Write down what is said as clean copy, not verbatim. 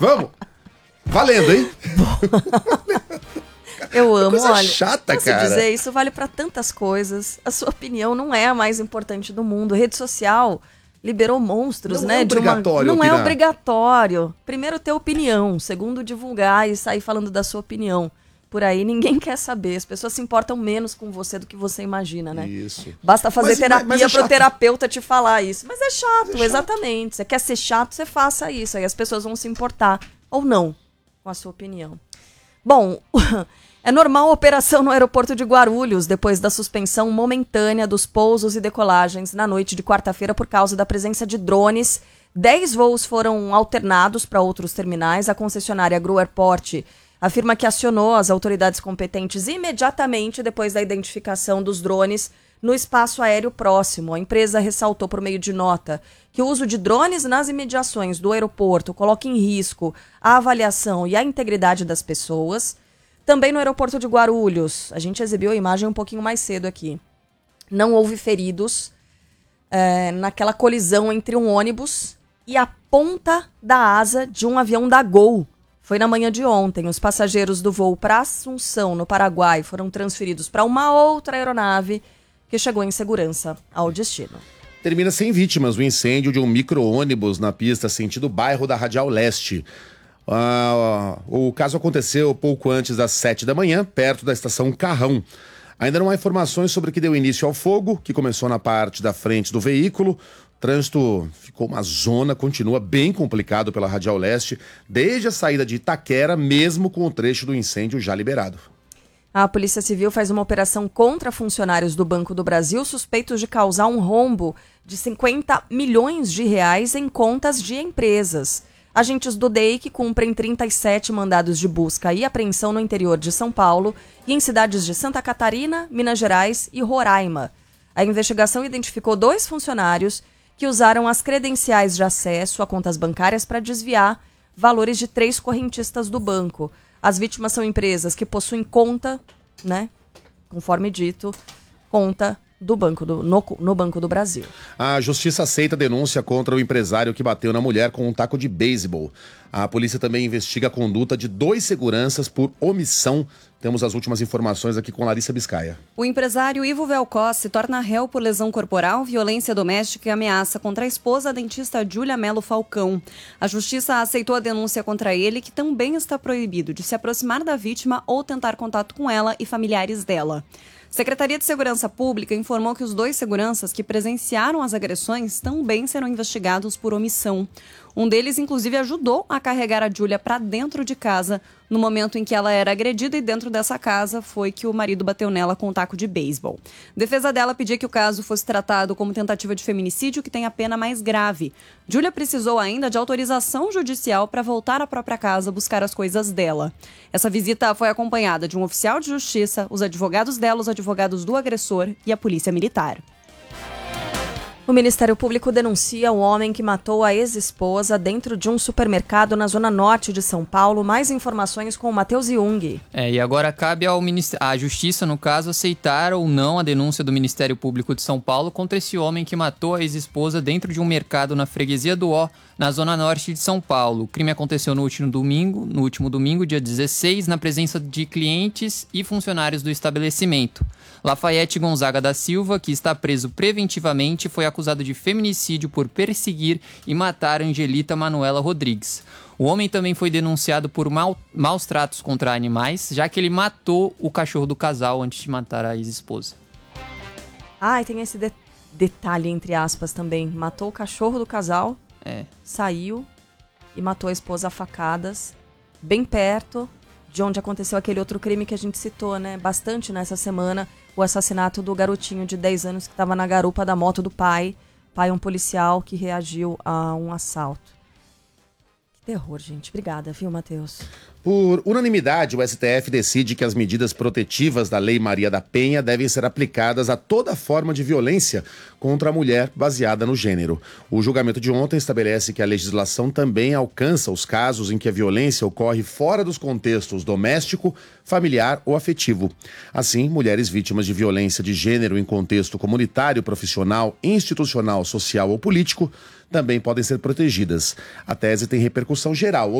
Vamos. Valendo, hein? Eu amo, coisa olha. chata, posso cara. dizer, isso vale pra tantas coisas. A sua opinião não é a mais importante do mundo. Rede social liberou monstros, Não né? é obrigatório Não é opinar. obrigatório. Primeiro, ter opinião. Segundo, divulgar e sair falando da sua opinião. Por aí, ninguém quer saber. As pessoas se importam menos com você do que você imagina, né? Isso. Basta fazer terapia mas é pro chato. terapeuta te falar isso. Mas é chato, chato. exatamente. Você quer ser chato, você faça isso. Aí as pessoas vão se importar ou não com a sua opinião. Bom, é normal a operação no aeroporto de Guarulhos depois da suspensão momentânea dos pousos e decolagens na noite de quarta-feira por causa da presença de drones. 10 voos foram alternados para outros terminais. A concessionária Gru Airport afirma que acionou as autoridades competentes imediatamente depois da identificação dos drones no espaço aéreo próximo. A empresa ressaltou por meio de nota que o uso de drones nas imediações do aeroporto coloca em risco a avaliação e a integridade das pessoas. Também no aeroporto de Guarulhos, a gente exibiu a imagem um pouquinho mais cedo aqui. Não houve feridos naquela colisão entre um ônibus e a ponta da asa de um avião da Gol. Foi na manhã de ontem. Os passageiros do voo para Assunção, no Paraguai, foram transferidos para uma outra aeronave que chegou em segurança ao destino. Termina sem vítimas o incêndio de um micro-ônibus na pista sentido bairro da Radial Leste. O caso aconteceu pouco antes das 7 da manhã, perto da estação Carrão. Ainda não há informações sobre o que deu início ao fogo, que começou na parte da frente do veículo. O trânsito ficou uma zona, continua bem complicado pela Radial Leste, desde a saída de Itaquera, mesmo com o trecho do incêndio já liberado. A Polícia Civil faz uma operação contra funcionários do Banco do Brasil suspeitos de causar um rombo de 50 milhões de reais em contas de empresas. Agentes do DEIC cumprem 37 mandados de busca e apreensão no interior de São Paulo e em cidades de Santa Catarina, Minas Gerais e Roraima. A investigação identificou 2 funcionários que usaram as credenciais de acesso a contas bancárias para desviar valores de 3 correntistas do banco. As vítimas são empresas que possuem conta, né, conforme dito, conta do banco no Banco do Brasil. A justiça aceita a denúncia contra o empresário que bateu na mulher com um taco de beisebol. A polícia também investiga a conduta de 2 seguranças por omissão. Temos as últimas informações aqui com Larissa Biscaia. O empresário Ivo Velcós se torna réu por lesão corporal, violência doméstica e ameaça contra a esposa, a dentista Júlia Melo Falcão. A justiça aceitou a denúncia contra ele, que também está proibido de se aproximar da vítima ou tentar contato com ela e familiares dela. Secretaria de Segurança Pública informou que os 2 seguranças que presenciaram as agressões também serão investigados por omissão. Um deles, inclusive, ajudou a carregar a Júlia para dentro de casa no momento em que ela era agredida, e dentro dessa casa foi que o marido bateu nela com um taco de beisebol. Defesa dela pedia que o caso fosse tratado como tentativa de feminicídio, que tem a pena mais grave. Júlia precisou ainda de autorização judicial para voltar à própria casa buscar as coisas dela. Essa visita foi acompanhada de um oficial de justiça, os advogados dela, os advogados do agressor e a polícia militar. O Ministério Público denuncia o homem que matou a ex-esposa dentro de um supermercado na zona norte de São Paulo. Mais informações com o Matheus Jung. E agora cabe à Justiça, no caso, aceitar ou não a denúncia do Ministério Público de São Paulo contra esse homem que matou a ex-esposa dentro de um mercado na freguesia do Ó, na zona norte de São Paulo. O crime aconteceu no último domingo, dia 16, na presença de clientes e funcionários do estabelecimento. Lafayette Gonzaga da Silva, que está preso preventivamente, foi acusado de feminicídio por perseguir e matar Angelita Manuela Rodrigues. O homem também foi denunciado por maus tratos contra animais, já que ele matou o cachorro do casal antes de matar a ex-esposa. E tem esse detalhe, entre aspas, também. Matou o cachorro do casal, saiu e matou a esposa a facadas, bem perto de onde aconteceu aquele outro crime que a gente citou, né? Bastante nessa semana, o assassinato do garotinho de 10 anos que estava na garupa da moto do pai. Pai é um policial que reagiu a um assalto. Que terror, gente. Obrigada, viu, Matheus? Por unanimidade, o STF decide que as medidas protetivas da Lei Maria da Penha devem ser aplicadas a toda forma de violência contra a mulher baseada no gênero. O julgamento de ontem estabelece que a legislação também alcança os casos em que a violência ocorre fora dos contextos doméstico, familiar ou afetivo. Assim, mulheres vítimas de violência de gênero em contexto comunitário, profissional, institucional, social ou político também podem ser protegidas. A tese tem repercussão geral.